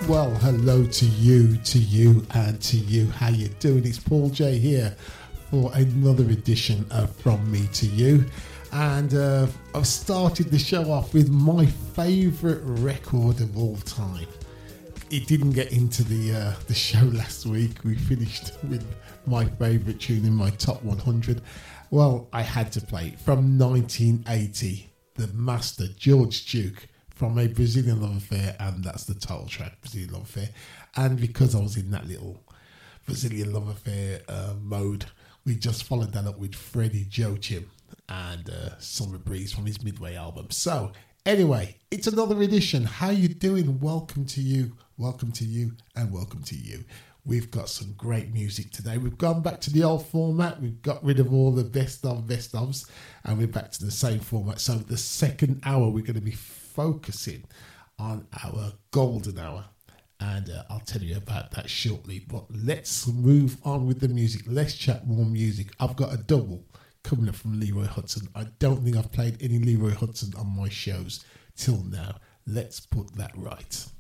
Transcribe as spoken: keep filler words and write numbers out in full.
Well, hello to you, to you, and to you. How you doing? It's Paul J here for another edition of From Me to You. And uh, I've started the show off with my favourite record of all time. It didn't get into the uh, the show last week. We finished with my favourite tune in my top one hundred. Well, I had to play it from nineteen eighty. The master, George Duke, from A Brazilian Love Affair, and that's the title track, Brazilian Love Affair. And because I was in that little Brazilian Love Affair uh, mode, we just followed that up with Freddie Joachim and uh, Summer Breeze from his Midway album. So, anyway, it's another edition. How you doing? Welcome to you, welcome to you, and welcome to you. We've got some great music today. We've gone back to the old format. We've got rid of all the best of, best ofs, and we're back to the same format. So the second hour, we're going to be focusing on our golden hour. And uh, I'll tell you about that shortly. But let's move on with the music. Let's chat more music. I've got a double coming up from Leroy Hudson. I don't think I've played any Leroy Hudson on my shows till now. Let's put that right.